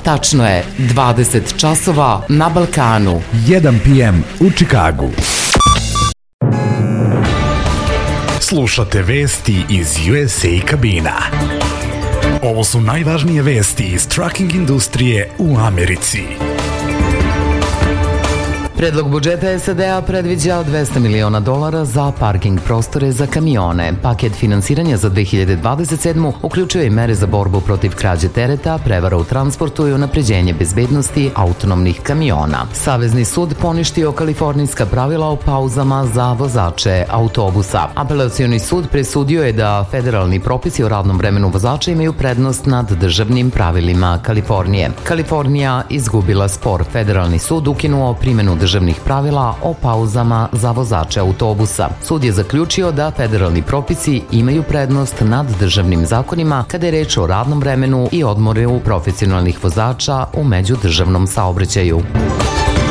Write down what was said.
Tačno je 20 časova na Balkanu. 1 p.m. u Čikagu. Slušate vesti iz USA kabina. Ovo su najvažnije vesti iz trucking industrije u Americi. Predlog budžeta SAD-a predviđa $200 miliona za parking prostore za kamione. Paket finansiranja za 2027. uključuje i mere za borbu protiv krađe tereta, prevara u transportu i unapređenje bezbednosti autonomnih kamiona. Savezni sud poništio kalifornijska pravila o pauzama za vozače autobusa. Apelacioni sud presudio je da federalni propisi o radnom vremenu vozača imaju prednost nad državnim pravilima Kalifornije. Kalifornija izgubila spor. Federalni sud ukinuo primenu državnih pravila o pauzama za vozače autobusa. Sud je zaključio da federalni propisi imaju prednost nad državnim zakonima kada je reč o radnom vremenu i odmoru profesionalnih vozača u međudržavnom saobraćaju.